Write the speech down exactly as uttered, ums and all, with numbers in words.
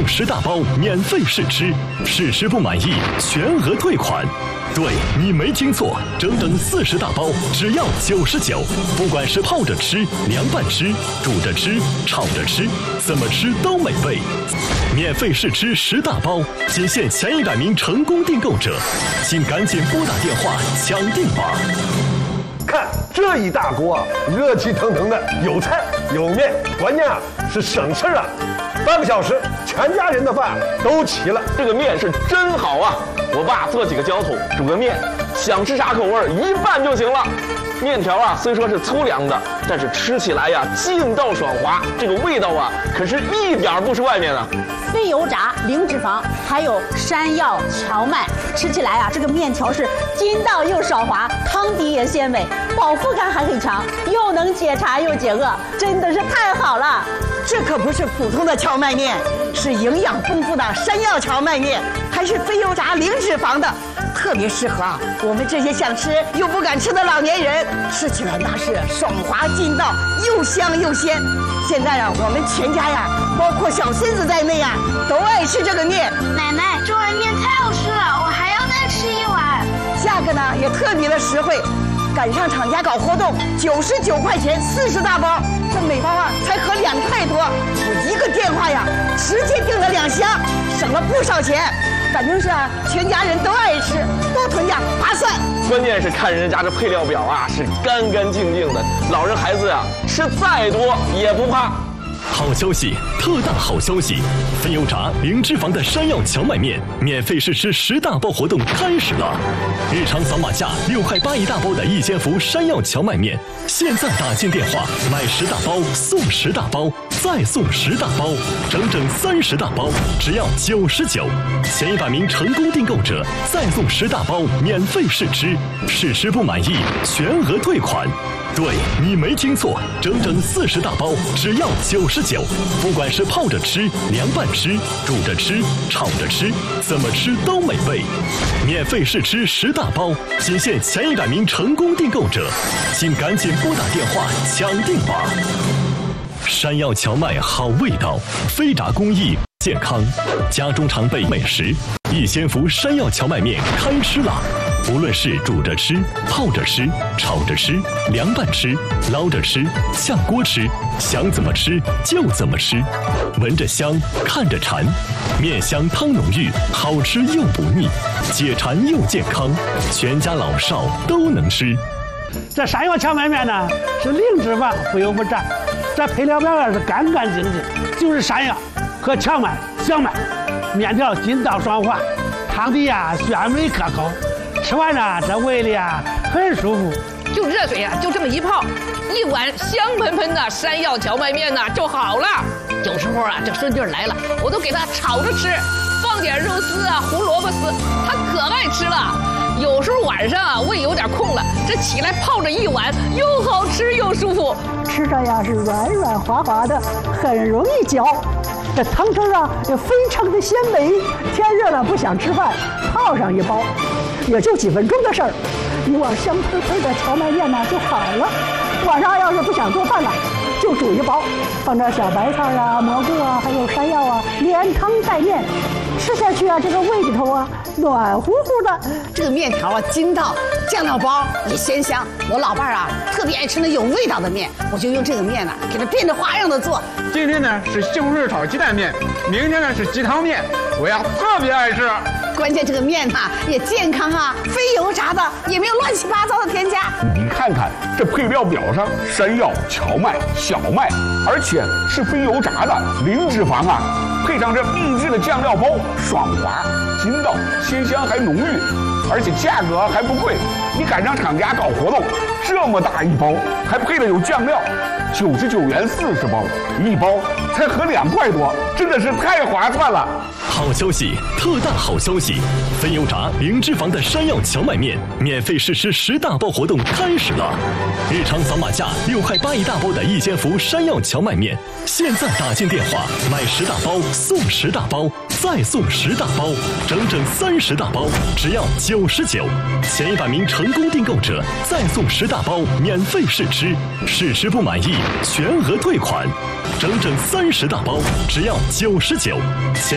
十大包免费试吃，试吃不满意全额退款。对，你没听错，整整四十大包只要九十九，不管是泡着吃、凉拌吃、煮着吃、炒着吃，怎么吃都美味。免费试吃十大包，仅限前一百名成功订购者，请赶紧拨打电话抢订吧。 看这一大锅，热气腾腾的，有菜有面，关键啊是省事啊！半个小时，全家人的饭都齐了。 这个面是真好啊！我爸做几个浇头，煮个面，想吃啥口味一拌就行了。面条啊，虽说是粗粮的，但是吃起来呀劲道爽滑，这个味道啊可是一点不输外面啊。 非油炸、零脂肪，还有山药、荞麦，吃起来啊这个面条是筋道又少滑，汤底也鲜美，饱腹感还很强，又能解馋又解饿，真的是太好了。 这可不是普通的荞麦面，是营养丰富的山药荞麦面，还是非油炸、零脂肪的，特别适合啊我们这些想吃又不敢吃的老年人，吃起来那是爽滑劲道，又香又鲜。现在啊，我们全家呀，包括小孙子在内呀，都爱吃这个面。 奶奶，这碗面太好吃了，我还要再吃一碗。 价格呢也特别的实惠，赶上厂家搞活动，九十九块钱四十大包，这每包啊才合两块多。我一个电话呀，直接订了两箱，省了不少钱。反正是啊，全家人都爱吃，多囤点划算。 关键是看人家这配料表啊，是干干净净的，老人孩子呀、啊、吃再多也不怕。 好消息，特大好消息！非油炸、零脂肪的山药荞麦面免费试吃十大包活动开始了！日常扫码价六块八一大包的一千伏山药荞麦面，现在打进电话买十大包送十大包，再送十大包，整整三十大包，只要九十九。前一百名成功订购者再送十大包免费试吃，试吃不满意全额退款。对，你没听错，整整四十大包只要九十九，不管是泡着吃、凉拌吃、煮着吃、炒着吃，怎么吃都美味。免费试吃十大包，仅限前一百名成功订购者，请赶紧拨打电话抢订吧。山药荞麦好味道，非炸工艺健康，家中常备美食。一千伏山药荞麦面开吃啦！无论是煮着吃、泡着吃、炒着吃、凉拌吃、捞着吃、下锅吃，想怎么吃就怎么吃，闻着香，看着馋，面香汤浓郁，好吃又不腻，解馋又健康，全家老少都能吃。 这山药荞麦面呢是零脂肪，不油不炸，这配料表啊是干干净净，就是山药和荞麦、小麦，面条筋道爽滑，汤底呀鲜美可口。吃完了，这胃里啊很舒服。 就热水啊，就这么一泡，一碗香喷喷的山药荞麦面呢就好了。有时候啊，这孙女来了，我都给她炒着吃，放点肉丝啊、胡萝卜丝，她可爱吃了。有时候晚上啊，胃有点空了，这起来泡着一碗，又好吃又舒服。 吃着呀是软软滑滑的，很容易嚼。这汤汁啊也非常的鲜美。天热了不想吃饭，泡上一包，也就几分钟的事儿，一碗香喷喷的荞麦面呢就好了。晚上要是不想做饭了，就煮一包，放点小白菜啊、蘑菇啊，还有山药啊，连汤带面，吃下去啊，这个胃里头啊暖乎乎的。 这个面条啊筋道，酱料包也鲜香。我老伴儿啊特别爱吃那有味道的面，我就用这个面呢给它变着花样的做。 今天呢是西红柿炒鸡蛋面，明天呢是鸡汤面，我呀特别爱吃。 关键这个面呐也健康啊，非油炸的，也没有乱七八糟的添加。 你看看这配料表上，山药、荞麦、小麦，而且是非油炸的，零脂肪啊，配上这秘制的酱料包，爽滑、筋道、鲜香还浓郁，而且价格还不贵。你赶上厂家搞活动，这么大一包，还配的有酱料，九十九元四十包，一包才合两块多，真的是太划算了。 好消息，特大好消息！非油炸、零脂肪的山药荞麦面免费试吃十大包活动开始了！日常扫码价六块八一大包的一千伏山药荞麦面，现在打进电话买十大包送十大包，再送十大包，整整三十大包，只要九十九。前一百名成功订购者再送十大包免费试吃，试吃不满意全额退款，整整三十大包，只要九十九。前